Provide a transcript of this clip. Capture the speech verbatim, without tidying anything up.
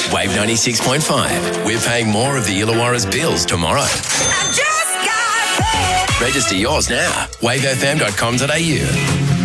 Wave ninety-six point five. We're paying more of the Illawarra's bills tomorrow. I just got paid. Register yours now. wave f m dot com dot a u.